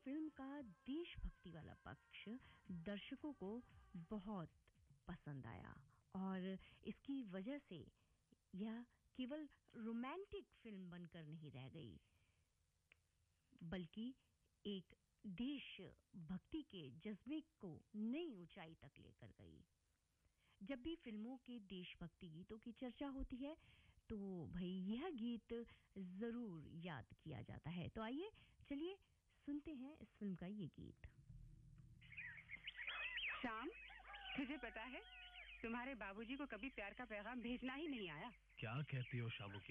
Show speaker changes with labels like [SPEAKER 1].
[SPEAKER 1] Film का देशभक्ति वाला पक्ष दर्शकों को बहुत पसंद आया और इसकी वजह से यह केवल रोमांटिक फिल्म बनकर नहीं रह गई, बल्कि एक देशभक्ति के जज्बे को नई ऊंचाई तक लेकर गई। जब भी फिल्मों के देशभक्ति गीतों की चर्चा होती है तो भाई यह गीत जरूर याद किया जाता है। तो आइए चलिए सुनते हैं इस फिल्म का ये गीत।
[SPEAKER 2] श्याम, तुझे पता है तुम्हारे बाबूजी को कभी प्यार का पैगाम भेजना ही नहीं आया।
[SPEAKER 3] क्या कहती हो शामू?